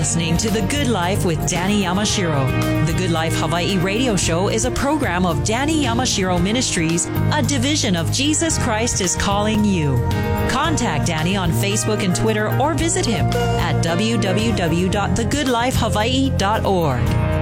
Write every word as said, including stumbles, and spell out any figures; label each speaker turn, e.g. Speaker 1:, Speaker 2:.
Speaker 1: listening to The Good Life with Danny Yamashiro. The Good Life Hawaii radio show is a program of Danny Yamashiro Ministries, a division of Jesus Christ is Calling You. Contact Danny on Facebook and Twitter or visit him at w w w dot the good life hawaii dot org.